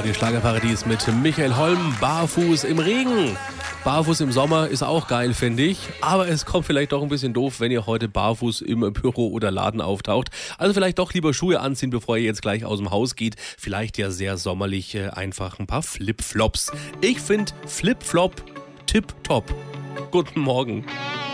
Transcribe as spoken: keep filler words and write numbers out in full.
Radio Schlagerparadies mit Michael Holm, barfuß im Regen. Barfuß im Sommer ist auch geil, finde ich. Aber es kommt vielleicht doch ein bisschen doof, wenn ihr heute barfuß im Büro oder Laden auftaucht. Also vielleicht doch lieber Schuhe anziehen, bevor ihr jetzt gleich aus dem Haus geht. Vielleicht ja sehr sommerlich äh, einfach ein paar Flipflops. Ich finde Flipflop tipptopp. Guten Morgen.